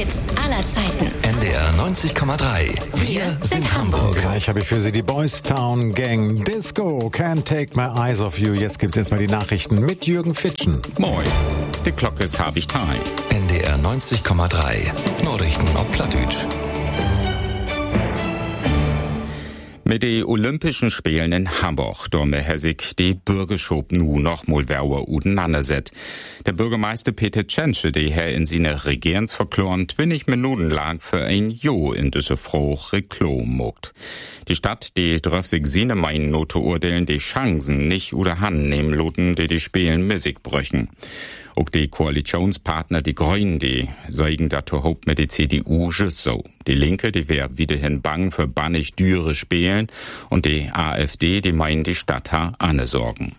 Hits aller Zeiten. NDR 90,3. Wir sind Hamburg. Gleich habe ich für Sie die Boys Town Gang. Disco, Can't Take My Eyes Off You. Jetzt gibt's erstmal die Nachrichten mit Jürgen Fitschen. Moin, die Glocke ist habe ich Time. NDR 90,3. Nachrichten auf Plattdeutsch. Mit den Olympischen Spielen in Hamburg, da hat sich die Bürgerschop nu noch mal werwer auseinandersetzt. Der Bürgermeister Peter Tschentsche, der in seiner Regierungsverklärung 20 Minuten lang für ein Jo in diese Frau Reklam mogt. Die Stadt, die darf sich seine Meinung Note urteilen, die Chancen nicht oder Hand nehmen loten, die Spielen missig brüchen. Auch die Koalitionspartner, die Grünen, die sagen dazu Haupt mit der CDU just so. Die Linke, die wär wiederhin bang für bannig düre Spielen und die AfD, die meinen die Stadt ha anne sorgen.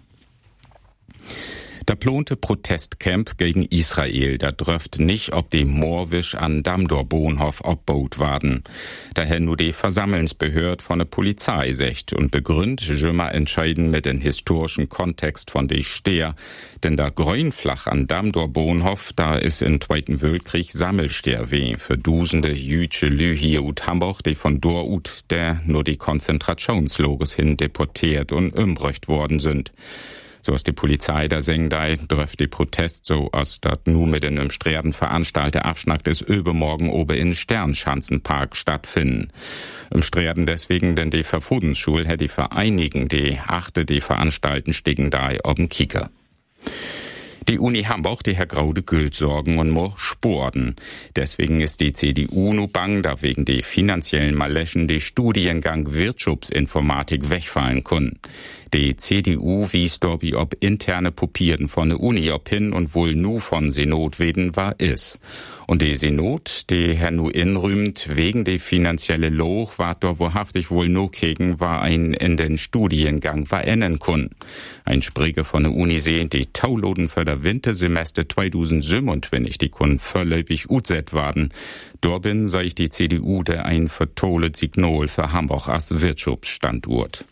Der plante Protestcamp gegen Israel, da dröft nicht, ob die Moorwisch an Damdor-Bohnhof obbaut werden. Daher nur die Versammlensbehörd von der Polizei secht und begründet jümmer entscheiden mit den historischen Kontext von de Steher. Denn da Grünflach an Damdor-Bohnhof, da ist im Zweiten Weltkrieg Sammelsteher weh für dusende jüdsche Lü hier ut Hamburg, die von dort ut der nur die Konzentrationslogos hin deportiert und umbrücht worden sind. So ist die Polizei da sengdei, dröft die Protest so aus dat nu mit den im Strerden veranstaltete Abschnack des übermorgen ober in Sternschanzenpark stattfinden. Im Strerden deswegen, denn die Verfudensschul hätt die vereinigen, die achte die veranstalten stiegen dai ob'n Kicker. Die Uni Hamburg, die Herr Graude Gült sorgen und mo sporten. Deswegen ist die CDU nu bang, da wegen die finanziellen Maleschen die Studiengang Wirtschaftsinformatik wegfallen können. Die CDU wies dobi ob interne Pupierden von der Uni ob hin und wohl nu von Senat weden war is. Und die Senat, die Herr nu inrühmt, wegen die finanzielle Loch, war doch wahrhaftig wohl no kegen, war ein in den Studiengang war ennen kun. Ein Sprecher von der Uni sehen, die Tauloden für der Wintersemester 2027, die kun vorläufig utset waren. Dorbin sei ich die CDU der ein vertolet Signal für Hamburg als Wirtschaftsstandort.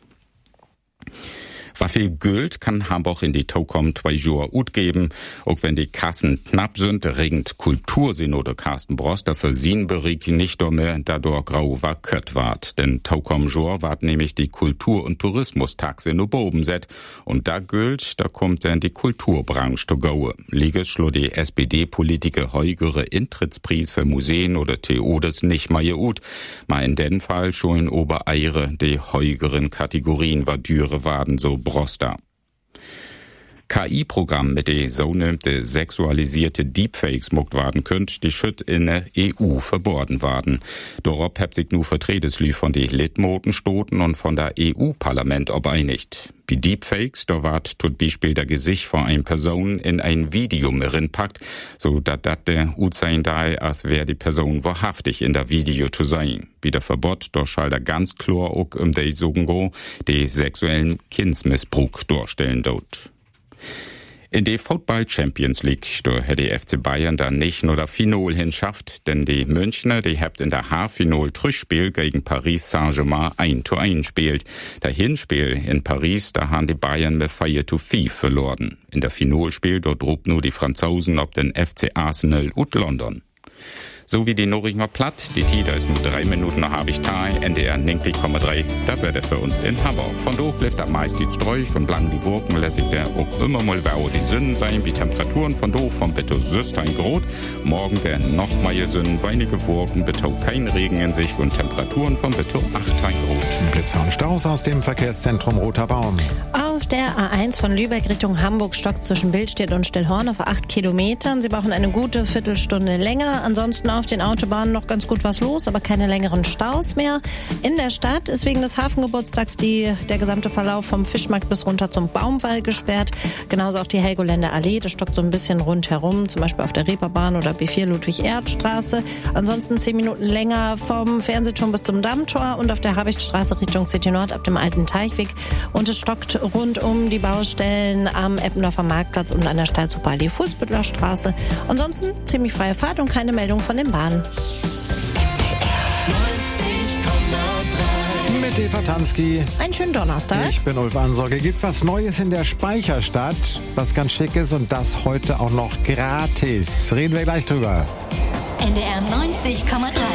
Was viel Geld kann Hamburg in die Tokom 2 Jahre utgeben, auch wenn die Kassen knapp sind, regend Kultursynode Carsten Broster für sin Bereich nicht mehr dadurch grau war kött ward. Denn Tokom Jor ward nämlich die Kultur- und Tourismustaxe no boben set. Und da gilt, da kommt dann die Kulturbranche to go. Liges schlo die SPD-Politiker heugere Intrittspreis für Museen oder Theoders nicht mal ut. Mal in den Fall schon Obereire die heugeren Kategorien war düre waren so Broster. KI-Programm mit der sogenannte sexualisierte Deepfakes muckt werden könnt, die schütt in der EU verborgen werden. Darauf hat sich nu Vertreteslü von die Litmoten stoten und von der EU-Parlament obeinigt. Wie Deepfakes, da ward tut Beispiel der Gesicht von einer Person in ein Video packt, so dat der ut sein da, als wär die Person wahrhaftig in der Video zu sein. Wie der Verbot, da schall der ganz klar auch de sogengo, die sexuellen Kindsmissbrauch darstellen dort. In der Football Champions League, da hat die FC Bayern dann nicht nur das Final hinschafft, denn die Münchner, die habt in der H-Final Trüschspiel gegen Paris Saint-Germain 1:1 spielt. Der Hinspiel in Paris, da haben die Bayern mit 4:5 verloren. In der Finalspiel, dort drobt nur die Franzosen ob den FC Arsenal und London. So wie die Noringer Platt, die Tida ist nur 3 Minuten nach habe ich Teil, NDR 90,3, das wird er für uns in Hamburg. Von dort bleibt er meist die Sträuch und blank die Wurken, lässig der auch immer mal wau die Sünden sein, wie Temperaturen von dort von bitte Süstein Grot. Morgen der noch mal Sünden, weinige Wurken, bitte kein Regen in sich und Temperaturen von bitte 8 Grot. Blitzer und Staus aus dem Verkehrszentrum Roter Baum. Auf der A1 von Lübeck Richtung Hamburg stockt zwischen Billstedt und Stillhorn auf 8 Kilometern. Sie brauchen eine gute Viertelstunde länger. Ansonsten auf den Autobahnen noch ganz gut was los, aber keine längeren Staus mehr. In der Stadt ist wegen des Hafengeburtstags der gesamte Verlauf vom Fischmarkt bis runter zum Baumwall gesperrt. Genauso auch die Helgoländer Allee. Das stockt so ein bisschen rundherum, zum Beispiel auf der Reeperbahn oder B4 Ludwig-Erhard-Straße. Ansonsten 10 Minuten länger vom Fernsehturm bis zum Dammtor und auf der Habichtstraße Richtung City Nord ab dem alten Teichweg. Und es stockt rund um die Baustellen am Eppendorfer Marktplatz und an der Stalzhuber-Allee Fuhlsbüttler Straße. Ansonsten ziemlich freie Fahrt und keine Meldung von den Bahnen. Mit Eva Tansky. Einen schönen Donnerstag. Ich bin Ulf Ansorge. Gibt was Neues in der Speicherstadt, was ganz schick ist und das heute auch noch gratis. Reden wir gleich drüber. NDR 90,3. 94,3.